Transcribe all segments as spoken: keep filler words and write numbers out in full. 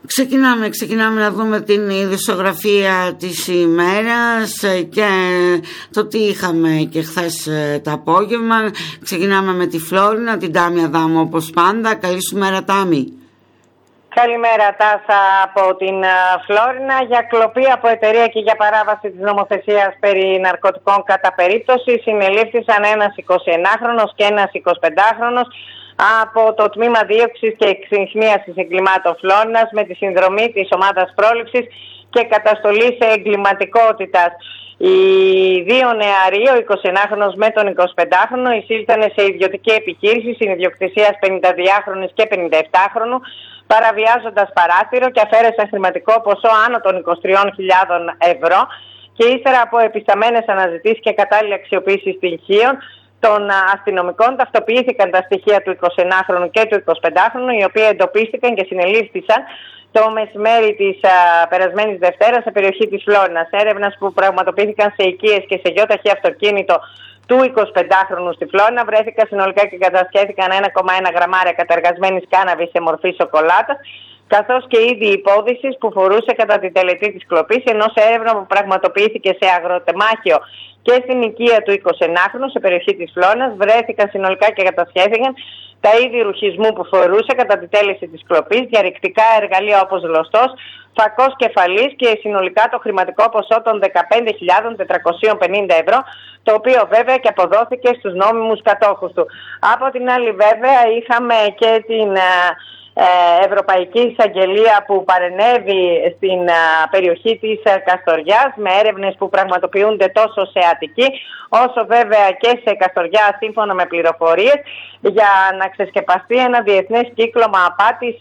Ξεκινάμε, ξεκινάμε να δούμε την ειδησιογραφία της ημέρας και το τι είχαμε και χθες το απόγευμα. Ξεκινάμε με τη Φλόρινα, την Τάμι Αδάμου όπως πάντα. Καλή σου μέρα, Τάμι. Καλημέρα, Τάσα, από την Φλόρινα. Για κλοπή από εταιρεία και για παράβαση της νομοθεσίας περί ναρκωτικών κατά περίπτωση συνελήφθησαν ένας εικοσιενάχρονος και ένας εικοσιπεντάχρονος από το Τμήμα Δίωξης και Εξυχνίασης Εγκλημάτων Φλόρινας με τη συνδρομή της Ομάδας Πρόληψης και Καταστολής Εγκληματικότητας. Οι δύο νεαροί, ο εικοσιενάχρονος με τον εικοσιπεντάχρονο, εισήλθαν σε ιδιωτική επιχείρηση συνιδιοκτησίας πενηνταδυάχρονης και πενηνταεπτάχρονου, παραβιάζοντας παράθυρο και αφαίρεσαν χρηματικό ποσό άνω των είκοσι τρεις χιλιάδες ευρώ και ύστερα από επισταμένες αναζητήσεις και κατάλληλη αξιοποίηση στοιχείων των αστυνομικών ταυτοποιήθηκαν τα στοιχεία του εικοσιενάχρονου και του εικοσιπεντάχρονου, οι οποίοι εντοπίστηκαν και συνελήφθησαν το μεσημέρι της α, περασμένης Δευτέρας σε περιοχή της Φλόρινας. Έρευνας που πραγματοποιήθηκαν σε οικίες και σε γιοταχή αυτοκίνητο του εικοσιπεντάχρονου στη Φλόρινα βρέθηκαν συνολικά και κατασχέθηκαν ένα κόμμα ένα γραμμάρια καταργασμένης κάναβης σε μορφή σοκολάτας, καθώς και είδη υπόδυσης που φορούσε κατά την τελετή της κλοπής, ενώ σε έρευνα που πραγματοποιήθηκε σε αγροτεμάχιο και στην οικία του εικοσιενάχρονου σε περιοχή της Φλόρινας βρέθηκαν συνολικά και κατασχέθηκαν τα είδη ρουχισμού που φορούσε κατά την τέλεση της κλοπής, διαρρηκτικά εργαλεία όπως γλωστός, φακός κεφαλής και συνολικά το χρηματικό ποσό των δεκαπέντε χιλιάδες τετρακόσια πενήντα ευρώ, το οποίο βέβαια και αποδόθηκε στους νόμιμους κατόχους του. Από την άλλη βέβαια είχαμε και την Ευρωπαϊκή Εισαγγελία που παρενέβη στην περιοχή της Καστοριάς με έρευνες που πραγματοποιούνται τόσο σε Αττική όσο βέβαια και σε Καστοριά, σύμφωνα με πληροφορίες, για να ξεσκεπαστεί ένα διεθνές κύκλωμα απάτης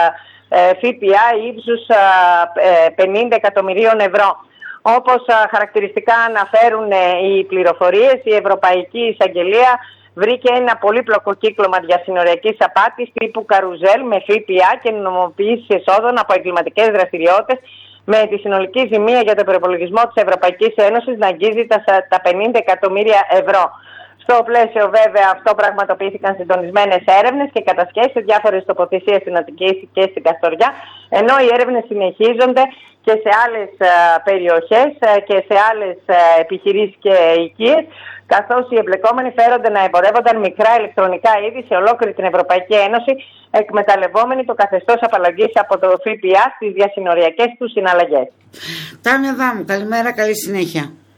ΦΠΑ ύψους πενήντα εκατομμυρίων ευρώ. Όπως χαρακτηριστικά αναφέρουν οι πληροφορίες, η Ευρωπαϊκή Εισαγγελία βρήκε ένα πολύπλοκο κύκλωμα διασυνοριακής απάτης τύπου καρουζέλ με ΦΠΑ και νομιμοποίηση εσόδων από εγκληματικές δραστηριότητες, με τη συνολική ζημία για τον προπολογισμό της Ευρωπαϊκής Ένωσης να αγγίζει τα, τα πενήντα εκατομμύρια ευρώ. Στο πλαίσιο βέβαια αυτό πραγματοποιήθηκαν συντονισμένες έρευνες και κατασχέσεις σε διάφορες τοποθεσίες στην Αττική και στην Καστοριά, ενώ οι έρευνες συνεχίζονται και σε άλλες α, περιοχές α, και σε άλλες α, επιχειρήσεις και οικίες, καθώς οι εμπλεκόμενοι φέρονται να εμπορεύονταν μικρά ηλεκτρονικά είδη σε ολόκληρη την Ευρωπαϊκή Ένωση, εκμεταλλευόμενοι το καθεστώς απαλλαγής από το ΦΠΑ στις διασυνοριακές τους συναλλαγές. Τάμι Αδάμου, καλημέρα, καλή συνέχεια.